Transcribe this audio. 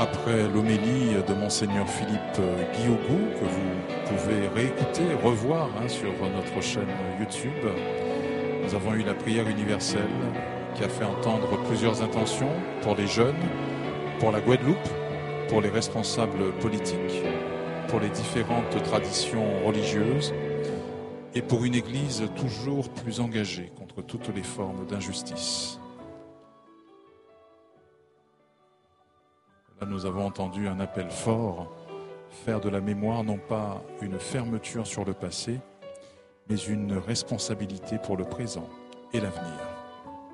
après l'homélie de Monseigneur Philippe Guillaugou, que vous pouvez réécouter, revoir sur notre chaîne YouTube, nous avons eu la prière universelle qui a fait entendre plusieurs intentions pour les jeunes, pour la Guadeloupe, pour les responsables politiques, pour les différentes traditions religieuses et pour une Église toujours plus engagée contre toutes les formes d'injustice. Là, nous avons entendu un appel fort, faire de la mémoire non pas une fermeture sur le passé, mais une responsabilité pour le présent et l'avenir.